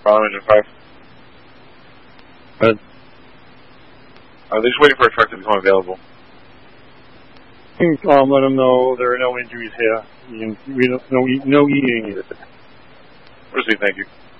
Bravo engine 5. Good. They're just waiting for a truck to become available. Let them know there are no injuries here. No eating either. Received, thank you.